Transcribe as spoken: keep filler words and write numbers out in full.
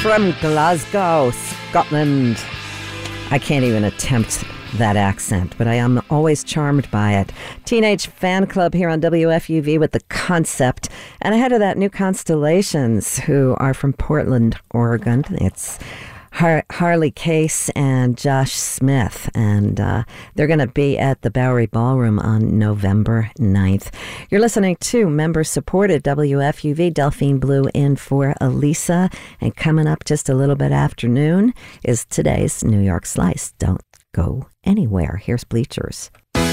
From Glasgow, Scotland. I can't even attempt that accent, but I am always charmed by it. Teenage Fan Club here on W F U V with The Concept. And ahead of that, New Constellations, who are from Portland, Oregon. It's Har- Harley Case and Josh Smith, and uh, they're going to be at the Bowery Ballroom on November ninth. You're listening to member-supported W F U V. Delphine Blue in for Elisa, and coming up just a little bit after noon is today's New York Slice. Don't go anywhere. Here's Bleachers.